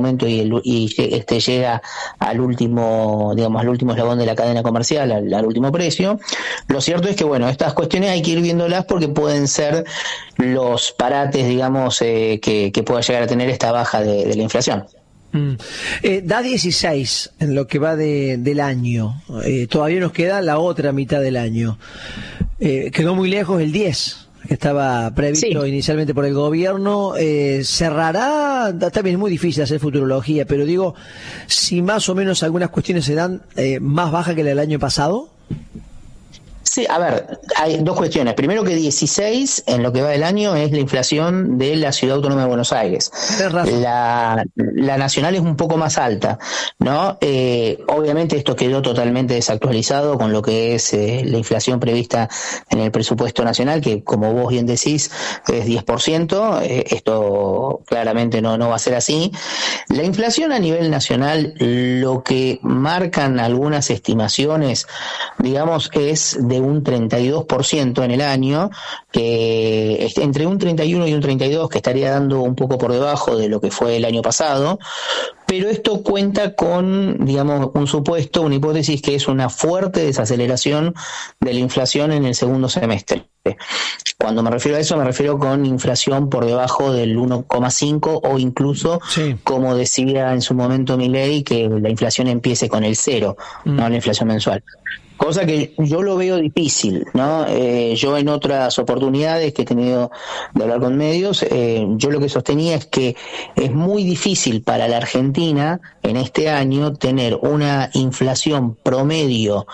aumento y llega al último, digamos, al último eslabón de la cadena comercial, al último precio. Lo cierto es que, bueno, estas cuestiones hay que ir viéndolas porque pueden ser los parates, digamos, que pueda llegar a tener esta baja de la inflación. Da 16 en lo que va del año. Todavía nos queda la otra mitad del año. Quedó muy lejos el 10, que estaba previsto inicialmente por el gobierno. Cerrará, también es muy difícil hacer futurología, pero digo, si más o menos algunas cuestiones se dan más baja que la del año pasado. Sí, a ver, hay dos cuestiones. Primero que 16 en lo que va del año es la inflación de la Ciudad Autónoma de Buenos Aires. La nacional es un poco más alta, ¿no? Obviamente esto quedó totalmente desactualizado con lo que es la inflación prevista en el presupuesto nacional, que como vos bien decís es 10%. Esto claramente no va a ser así. La inflación a nivel nacional, lo que marcan algunas estimaciones, digamos, es de un 32% en el año, que entre un 31 y un 32, que estaría dando un poco por debajo de lo que fue el año pasado, pero esto cuenta con, digamos, un supuesto, una hipótesis que es una fuerte desaceleración de la inflación en el segundo semestre. Cuando me refiero a eso, me refiero con inflación por debajo del 1,5 o incluso, como decía en su momento Milei, que la inflación empiece con el 0, no la inflación mensual. Cosa que yo lo veo difícil, ¿no? Yo en otras oportunidades que he tenido de hablar con medios, yo lo que sostenía es que es muy difícil para la Argentina en este año tener una inflación promedio,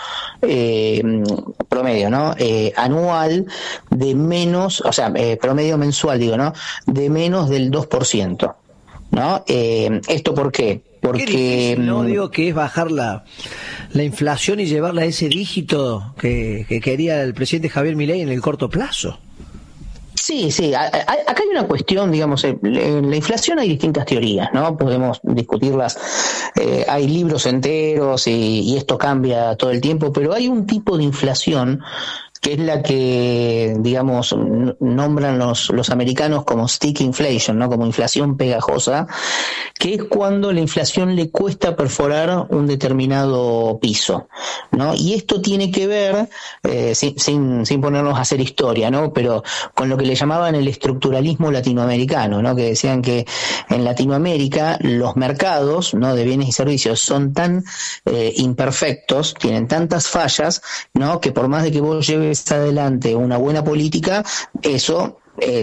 ¿no? Anual de menos, o sea, promedio mensual, digo, ¿no? De menos del 2%, ¿no? ¿Esto por qué? Porque difícil, no digo que es bajar la inflación y llevarla a ese dígito que quería el presidente Javier Milei en el corto plazo. Sí, acá hay una cuestión, digamos, en la inflación hay distintas teorías, ¿no? Podemos discutirlas, hay libros enteros y esto cambia todo el tiempo, pero hay un tipo de inflación que es la que, digamos, nombran los americanos como stick inflation, ¿no? Como inflación pegajosa, que es cuando la inflación le cuesta perforar un determinado piso, ¿no? Y esto tiene que ver, sin ponernos a hacer historia, ¿no? Pero con lo que le llamaban el estructuralismo latinoamericano, ¿no? Que decían que en Latinoamérica los mercados, ¿no? De bienes y servicios son tan imperfectos, tienen tantas fallas, ¿no? Que por más de que vos lleves adelante una buena política, eso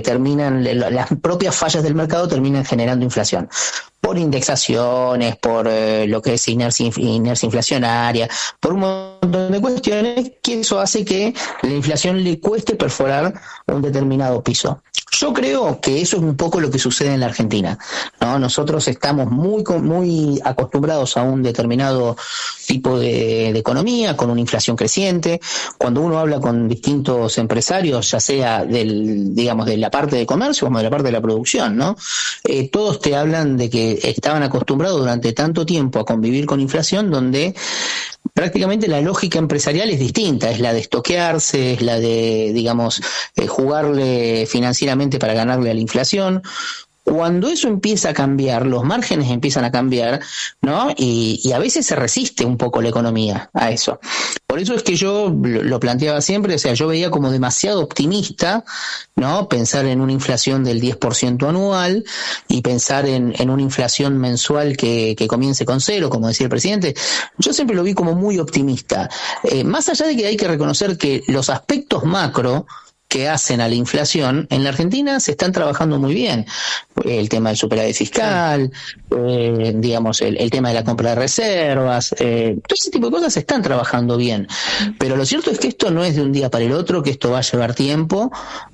las propias fallas del mercado terminan generando inflación por indexaciones, por lo que es inercia inflacionaria, por un montón de cuestiones, que eso hace que la inflación le cueste perforar un determinado piso. Yo creo que eso es un poco lo que sucede en la Argentina, ¿no? Nosotros estamos muy acostumbrados a un determinado tipo de economía, con una inflación creciente. Cuando uno habla con distintos empresarios, ya sea de la parte de comercio como de la parte de la producción, ¿no? Todos te hablan de que estaban acostumbrados durante tanto tiempo a convivir con inflación, donde prácticamente la lógica empresarial es distinta, es la de estoquearse, es la de, digamos, jugarle financieramente para ganarle a la inflación. Cuando eso empieza a cambiar, los márgenes empiezan a cambiar, ¿no? Y a veces se resiste un poco la economía a eso. Por eso es que yo lo planteaba siempre, o sea, yo veía como demasiado optimista, ¿no? Pensar en una inflación del 10% anual y pensar en una inflación mensual que comience con 0, como decía el presidente. Yo siempre lo vi como muy optimista. Más allá de que hay que reconocer que los aspectos macro que hacen a la inflación, en la Argentina se están trabajando muy bien. El tema del superávit fiscal, digamos, el tema de la compra de reservas, todo ese tipo de cosas se están trabajando bien. Pero lo cierto es que esto no es de un día para el otro, que esto va a llevar tiempo,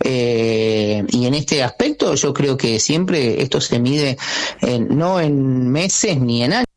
y en este aspecto yo creo que siempre esto se mide no en meses ni en años.